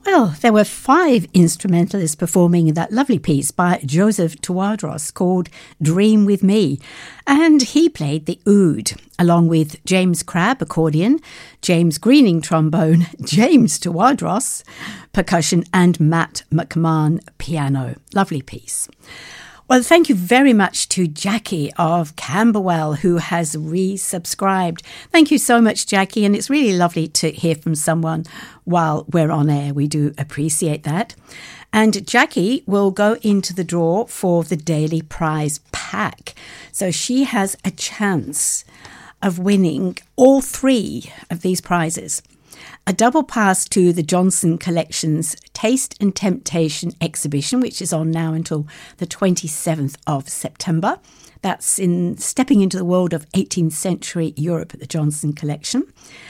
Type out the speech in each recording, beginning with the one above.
Well, there were 5 instrumentalists performing in that lovely piece by Joseph Tawadros called Dream With Me. And he played the oud, along with James Crabb, accordion, James Greening, trombone, James Tawadros, percussion, and Matt McMahon, piano. Lovely piece. Well, thank you very much to Jackie of Camberwell, who has resubscribed. Thank you so much, Jackie, and it's really lovely to hear from someone while we're on air. We do appreciate that. And Jackie will go into the draw for the daily prize pack. So she has a chance of winning all 3 of these prizes. A double pass to the Johnson Collection's Taste and Temptation exhibition, which is on now until the 27th of September. That's in stepping into the world of 18th century Europe at the Johnson Collection.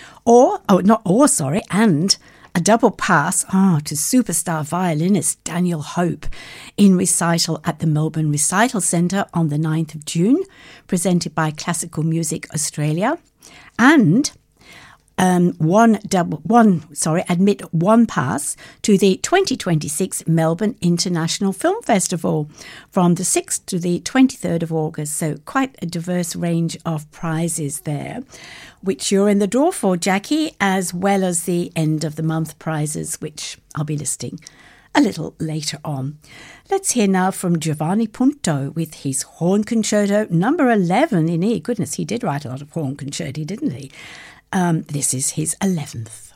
And a double pass to superstar violinist Daniel Hope in recital at the Melbourne Recital Centre on the 9th of June, presented by Classical Music Australia. And admit one pass to the 2026 Melbourne International Film Festival from the 6th to the 23rd of August. So quite a diverse range of prizes there, which you're in the draw for, Jackie, as well as the end of the month prizes, which I'll be listing a little later on. Let's hear now from Giovanni Punto with his Horn Concerto number 11 in E. Goodness, he did write a lot of horn concerti, didn't he? This is his 11th.